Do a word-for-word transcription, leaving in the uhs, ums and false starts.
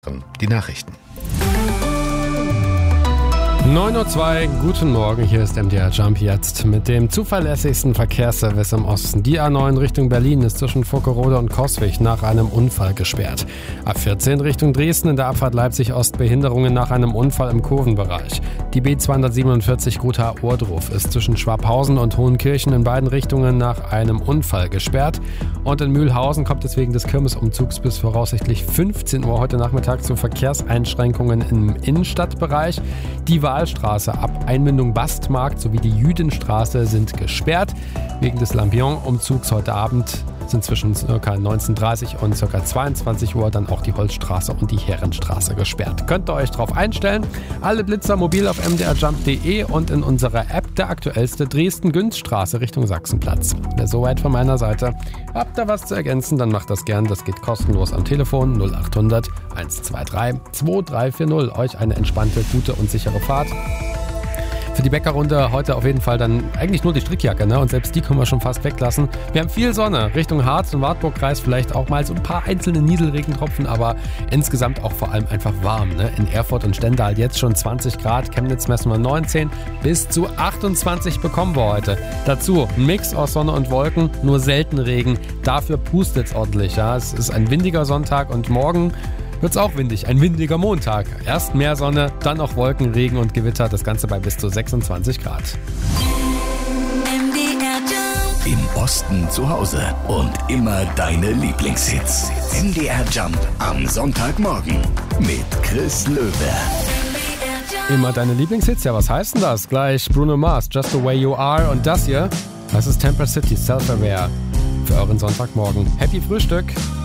Die Nachrichten. neun Uhr zwei, guten Morgen, hier ist M D R Jump jetzt mit dem zuverlässigsten Verkehrsservice im Osten. Die A neun Richtung Berlin ist zwischen Vockerode und Coswig nach einem Unfall gesperrt. A vierzehn Richtung Dresden in der Abfahrt Leipzig-Ost Behinderungen nach einem Unfall im Kurvenbereich. Die B zweihundertsiebenundvierzig Gotha-Ohrdruf ist zwischen Schwabhausen und Hohenkirchen in beiden Richtungen nach einem Unfall gesperrt. Und in Mühlhausen kommt es wegen des Kirmesumzugs bis voraussichtlich fünfzehn Uhr heute Nachmittag zu Verkehrseinschränkungen im Innenstadtbereich. Die Wahlstraße ab Einmündung Bastmarkt sowie die Jüdenstraße sind gesperrt. Wegen des Lampion-Umzugs heute Abend sind zwischen ca. neunzehn Uhr dreißig und ca. zweiundzwanzig Uhr dann auch die Holzstraße und die Herrenstraße gesperrt. Könnt ihr euch drauf einstellen. Alle Blitzer mobil auf m d r jump punkt d e und in unserer App der aktuellste Dresden-Günzstraße Richtung Sachsenplatz. Ja, soweit von meiner Seite. Habt ihr was zu ergänzen, dann macht das gern. Das geht kostenlos am Telefon null acht hundert eins zwei drei zwei drei vier null. Euch eine entspannte, gute und sichere Fahrt. Für die Bäckerrunde heute auf jeden Fall dann eigentlich nur die Strickjacke, ne? Und selbst die können wir schon fast weglassen. Wir haben viel Sonne, Richtung Harz und Wartburgkreis vielleicht auch mal so ein paar einzelne Nieselregentropfen, aber insgesamt auch vor allem einfach warm, ne? In Erfurt und Stendal jetzt schon zwanzig Grad, Chemnitz messen wir neunzehn, bis zu achtundzwanzig bekommen wir heute. Dazu ein Mix aus Sonne und Wolken, nur selten Regen, dafür pustet es ordentlich, ja? Es ist ein windiger Sonntag und morgen wird's auch windig. Ein windiger Montag. Erst mehr Sonne, dann auch Wolken, Regen und Gewitter. Das Ganze bei bis zu sechsundzwanzig Grad. Im Osten zu Hause und immer deine Lieblingshits. M D R Jump am Sonntagmorgen mit Chris Löwe. Immer deine Lieblingshits? Ja, was heißt denn das? Gleich Bruno Mars, Just the Way You Are. Und das hier, das ist Temper City, Self-Aware. Für euren Sonntagmorgen. Happy Frühstück!